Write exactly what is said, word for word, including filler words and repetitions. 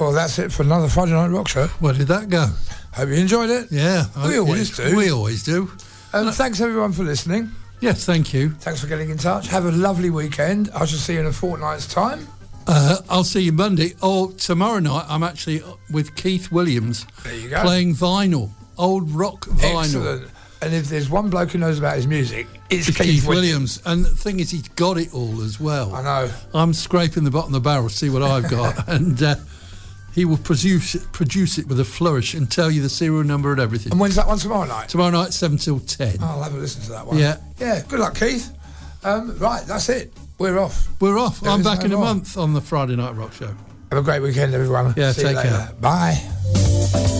Well, that's it for another Friday Night Rock Show. Where did that go? Hope you enjoyed it. Yeah. We I, always yeah, do. We always do. And um, thanks everyone for listening. Yes, thank you. Thanks for getting in touch. Have a lovely weekend. I shall see you in a fortnight's time. Uh, I'll see you Monday. Or tomorrow night, I'm actually with Keith Williams. There you go. Playing vinyl. Old rock vinyl. Excellent. And if there's one bloke who knows about his music, it's, it's Keith, Keith Williams. Williams. And the thing is, he's got it all as well. I know. I'm scraping the bottom of the barrel to see what I've got. and uh, he will produce it, produce it with a flourish and tell you the serial number and everything. And when's that one tomorrow night? Tomorrow night, seven till ten. Oh, I'll have a listen to that one. Yeah. Yeah, good luck, Keith. Um, right, that's it. We're off. We're off. There I'm is back no in a more. month on the Friday Night Rock Show. Have a great weekend, everyone. Yeah, See you take later. care. Bye.